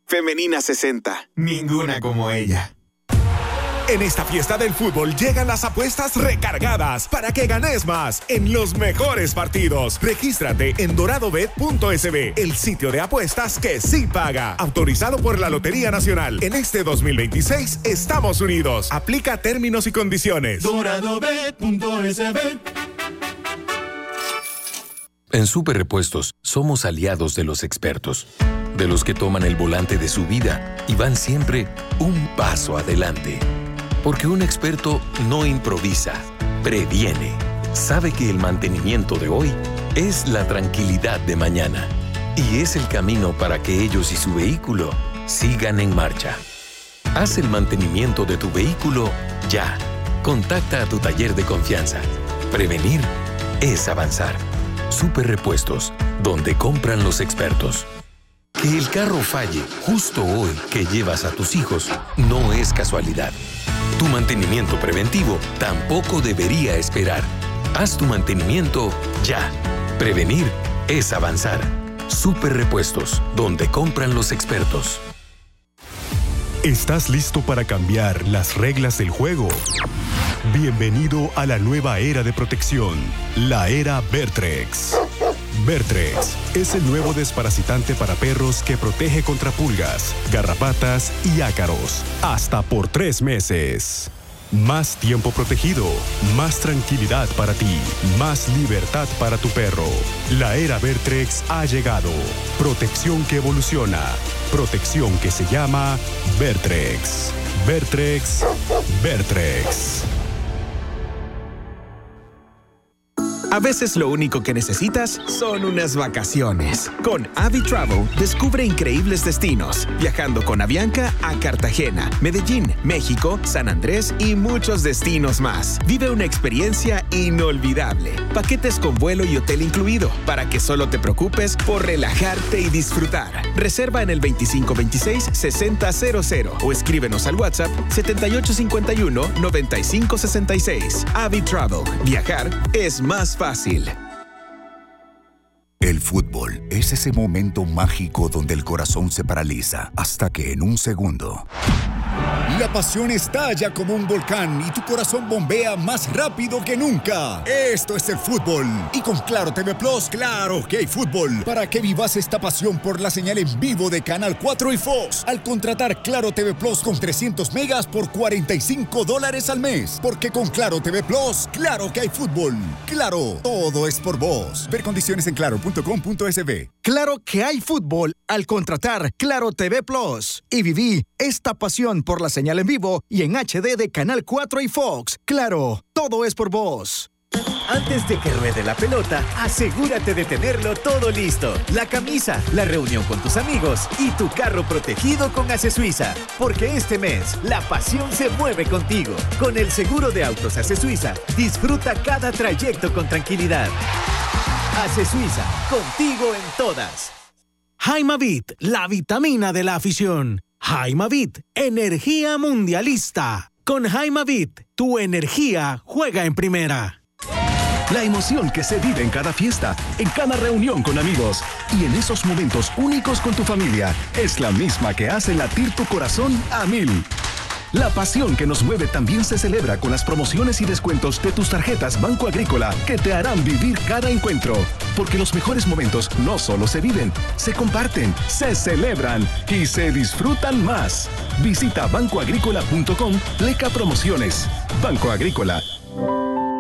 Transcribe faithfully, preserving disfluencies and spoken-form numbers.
Femenina sesenta. Ninguna como ella. En esta fiesta del fútbol llegan las apuestas recargadas para que ganes más en los mejores partidos. Regístrate en doradobet punto es be, el sitio de apuestas que sí paga. Autorizado por la Lotería Nacional. En este dos mil veintiséis estamos unidos. Aplica términos y condiciones. doradobet punto es be. En Super Repuestos somos aliados de los expertos, de los que toman el volante de su vida y van siempre un paso adelante. Porque un experto no improvisa, previene. Sabe que el mantenimiento de hoy es la tranquilidad de mañana. Y es el camino para que ellos y su vehículo sigan en marcha. Haz el mantenimiento de tu vehículo ya. Contacta a tu taller de confianza. Prevenir es avanzar. Super Repuestos, donde compran los expertos. Que el carro falle justo hoy que llevas a tus hijos no es casualidad. Tu mantenimiento preventivo tampoco debería esperar. Haz tu mantenimiento ya. Prevenir es avanzar. Super Repuestos, donde compran los expertos. ¿Estás listo para cambiar las reglas del juego? Bienvenido a la nueva era de protección, la era Vertrex. Vertrex es el nuevo desparasitante para perros que protege contra pulgas, garrapatas y ácaros, hasta por tres meses. Más tiempo protegido, más tranquilidad para ti, más libertad para tu perro. La era Vertrex ha llegado. Protección que evoluciona. Protección que se llama Vertrex. Vertrex, Vertrex. A veces lo único que necesitas son unas vacaciones. Con Avi Travel, descubre increíbles destinos, viajando con Avianca a Cartagena, Medellín, México, San Andrés y muchos destinos más. Vive una experiencia inolvidable. Paquetes con vuelo y hotel incluido, para que solo te preocupes por relajarte y disfrutar. Reserva en el veinticinco veintiséis sesenta cero cero o escríbenos al WhatsApp setenta y ocho cincuenta y uno noventa y cinco sesenta y seis. Avi Travel. Viajar es más fácil. Fácil. El fútbol es ese momento mágico donde el corazón se paraliza hasta que en un segundo la pasión estalla como un volcán y tu corazón bombea más rápido que nunca. Esto es el fútbol. Y con Claro T V Plus, claro que hay fútbol. Para que vivas esta pasión por la señal en vivo de Canal cuatro y Fox. Al contratar Claro T V Plus con trescientos megas por cuarenta y cinco dólares al mes. Porque con Claro T V Plus, claro que hay fútbol. Claro, todo es por vos. Ver condiciones en claro punto com punto es be. Claro que hay fútbol al contratar Claro T V Plus. Y viví esta pasión por la señal en vivo y en H D de Canal cuatro y Fox. Claro, todo es por vos. Antes de que ruede la pelota, asegúrate de tenerlo todo listo. La camisa, la reunión con tus amigos y tu carro protegido con Ace Suiza. Porque este mes, la pasión se mueve contigo. Con el seguro de autos Ace Suiza, disfruta cada trayecto con tranquilidad. Ace Suiza, contigo en todas. Jaimavit, la vitamina de la afición. Jaimavit, energía mundialista. Con Jaimavit, tu energía juega en primera. La emoción que se vive en cada fiesta, en cada reunión con amigos y en esos momentos únicos con tu familia es la misma que hace latir tu corazón a mil. La pasión que nos mueve también se celebra con las promociones y descuentos de tus tarjetas Banco Agrícola que te harán vivir cada encuentro. Porque los mejores momentos no solo se viven, se comparten, se celebran y se disfrutan más. Visita banco agrícola punto com, leca promociones. Banco Agrícola.